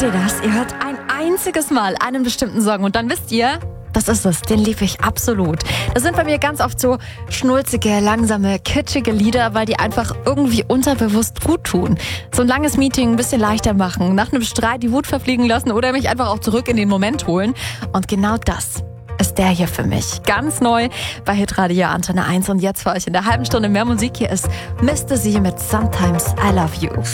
Kennt ihr das? Ihr hört ein einziges Mal einen bestimmten Song und dann wisst ihr, das ist es, den liebe ich absolut. Das sind bei mir ganz oft so schnulzige, langsame, kitschige Lieder, weil die einfach irgendwie unterbewusst gut tun. So ein langes Meeting ein bisschen leichter machen, nach einem Streit die Wut verfliegen lassen oder mich einfach auch zurück in den Moment holen. Und genau das ist der hier für mich. Ganz neu bei Hitradio Antenne 1 und jetzt für euch in der halben Stunde mehr Musik. Hier ist Mr. Z mit Sometimes I Love You.